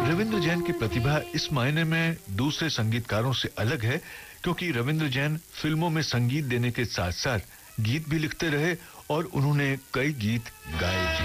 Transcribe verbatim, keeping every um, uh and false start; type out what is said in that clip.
रविंद्र जैन की प्रतिभा इस मायने में दूसरे संगीतकारों से अलग है क्योंकि रविंद्र जैन फिल्मों में संगीत देने के साथ-साथ गीत भी लिखते रहे और उन्होंने कई गीत गाए भी।